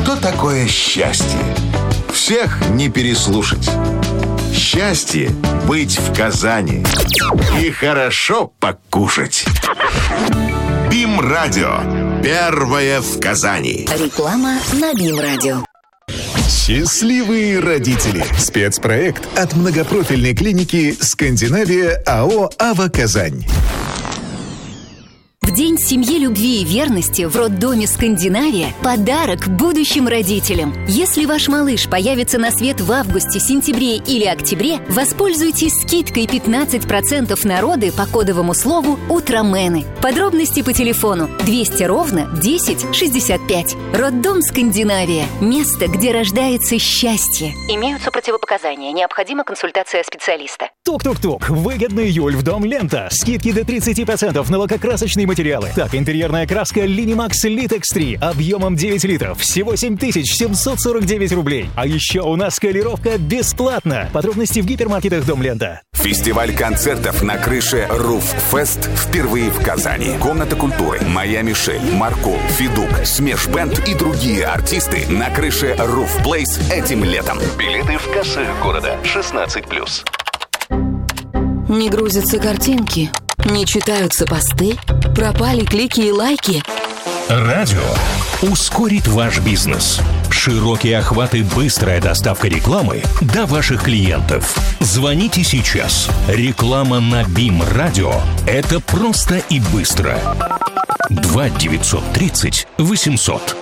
Что такое счастье? Всех не переслушать. Счастье — быть в Казани и хорошо покушать. БИМ-радио. Первое в Казани. Реклама на БИМ-радио. Счастливые родители. Спецпроект от многопрофильной клиники «Скандинавия» АО «АВА Казань». В День семьи, любви и верности в роддоме «Скандинавия» подарок будущим родителям. Если ваш малыш появится на свет в августе, сентябре или октябре, воспользуйтесь скидкой 15% на роды по кодовому слову «Утромены». Подробности по телефону 200-10-65. Роддом «Скандинавия». Место, где рождается счастье. Имеются противопоказания. Необходима консультация специалиста. Тук-тук-тук. Выгодный июль в Дом Лента. Скидки до 30% на лакокрасочные материалы. Так, интерьерная краска Linimax Litex 3 объемом 9 литров. Всего 7749 рублей. А еще у нас колировка бесплатна. Подробности в гипермаркетах Дом Лента. Фестиваль концертов на крыше Roof Fest впервые в Казани. Комната культуры, Моя Мишель, Марко, Федук, Смеш Бэнд и другие артисты на крыше Roof Place этим летом. Билеты в кассах города. 16+. Не грузятся картинки, не читаются посты, пропали клики и лайки. Радио ускорит ваш бизнес. Широкие охваты, быстрая доставка рекламы до ваших клиентов. Звоните сейчас. Реклама на БИМ-радио – это просто и быстро. 2 930 800.